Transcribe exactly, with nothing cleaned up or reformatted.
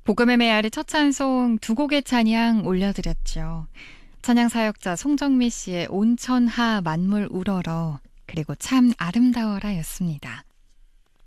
복음의 메아리 첫 찬송 두 곡의 찬양 올려드렸죠. 찬양 사역자 송정미 씨의 온천하 만물 우러러, 그리고 참 아름다워라 였습니다.